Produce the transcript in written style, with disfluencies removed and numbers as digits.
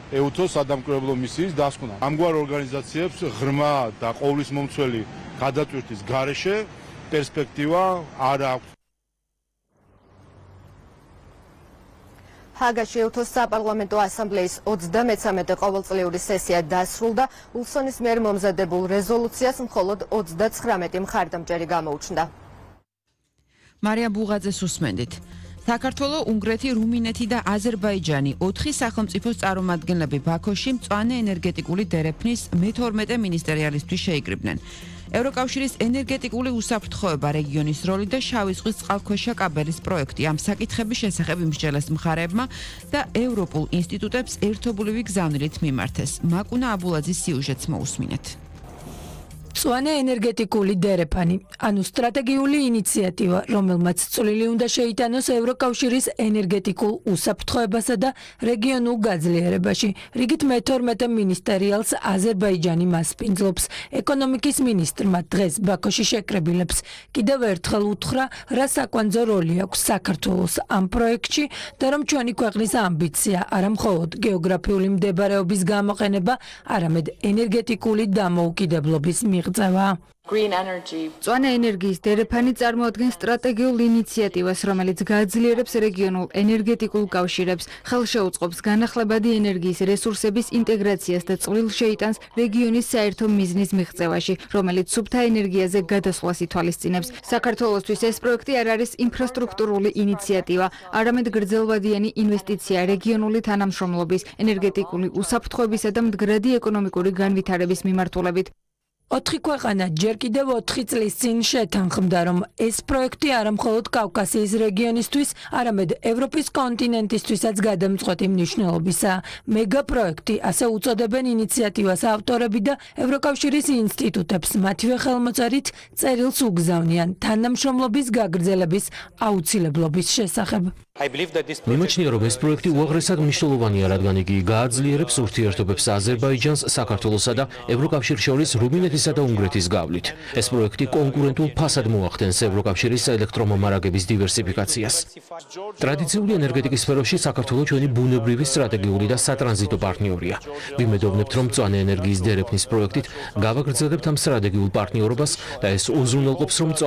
EUTO სადამკვირვებლო მისიის დასკვნა. ამგვარ ორგანიზაციებს ღრმა და ყოვლისმომცველი გადატვირთვის გარეშე პერსპექტივა არ აქვს. ჰაგაში EUTO-ს საპარლამენტო ასამბლეის 33 ყოველწლიური სესია დასრულდა. ულსონის მიერ მომზადებულ რეზოლუციას მხოლოდ 39 მხარდამჭერი გამოუჩნდა. მარია ბუღაძეს უსმენდით. საქართველო, უნგრეთი, რუმინეთი და აზერბაიჯანი 4 სახელმწიფოს წარმომადგენლები ბაქოში მწვანე ენერგეტიკული დერეფნის მე-12 მინისტერიალისთვის შეიკრიბნენ. ევროკავშირის ენერგეტიკული უსაფრთხოება, რეგიონის როლი და შავი ზღვის წყალქვეშა კაბელის პროექტი ამ საკითხების შესახებ იმსჯელეს მხარეებმა და ევროპულ ინსტიტუტებს ერთობლივი გზავნილით მიმართეს. მაკუნა აბულაძის სიუჟეტს მოусმინეთ. მწვანე ენერგეტიკული დერეფანი, ანუ სტრატეგიული ინიციატივა, რომელმაც წვლილი უნდა შეიტანოს ევროკავშირის ენერგეტიკულ უსაფრთხოებასა და რეგიონულ გაძლიერებაში. რიგით მე-12 მინისტერიალს აზერბაიჯანი მასპინძლობს. ეკონომიკის მინისტრმა დღეს ბაქოში შეკრებილებს კიდევ ერთხელ უთხრა, რა საკვანძო როლი აქვს საქართველოს ამ პროექტში და რომ ჩვენი ქვეყნის ამბიცია არა მხოლოდ გეოგრაფიული მდებარეობის გამოყენება, არამედ ენერგეტიკული დამოუკიდებლობის მიღწევა. მწვანე ენერგიის დერეფანი წარმოადგენს სტრატეგიულ ინიციატივას, რომელიც გააძლიერებს რეგიონულ ენერგეტიკულ კავშირებს, ხელშეუწყობს განახლებადი ენერგიის რესურსების ინტეგრაციას და წვლილს შეიტანს რეგიონის საერთო მიზნის მიღწევაში, რომელიც სუფთა ენერგიაზე გადასვლას ითვალისწინებს. საქართველოსთვის ეს პროექტი არ არის ინფრასტრუქტურული ინიციატივა, არამედ გრძელვადიანი ინვესტიცია რეგიონული თანამშრომლობის, ენერგეტიკული უსაფრთხოებისა და მდგრადი ეკონომიკური განვითარების მიმართულებით. 4 ქვეყანა ჯერ კიდევ 4 წლის წინ შეთანხმდა, რომ ეს პროექტი არა მხოლოდ კავკასიის რეგიონისთვის, არამედ ევროპის კონტინენტისთვისაც გადამწყვეტი მნიშვნელობისაა. მეგა პროექტი, ასე უწოდებენ ინიციატივას ავტორები და ევროკავშირის ინსტიტუტებს მათივე ხელმოწერით წერილს უგზავნიან თანამშრომლობის გაგრძელების აუცილებლობის შესახებ. მიმაჩნია, რომ ეს პროექტი უაღრესად მნიშვნელოვანია, რადგან იგი გააძლიერებს ურთიერთობებს აზერბაიჯანს, საქართველოსა და ევროკავშირს შორის რუმინეთისა და უნგრეთის გავლით. ეს პროექტი კონკურენტულ ფასად მოახდენს ევროკავშირის ელექტრომომარაგების დივერსიფიკაციას. ტრადიციული ენერგეტიკის სფეროში საქართველო ჩვენი ბუნებრივი, სტრატეგიული და სატრანზიტო პარტნიორია. ვიმედოვნებთ, რომ მწვანე ენერგიის დერეფნის პროექტით გავაგრძელებთ ამ სტრატეგიულ პარტნიორობას და ეს უზრუნველყოფს, რომ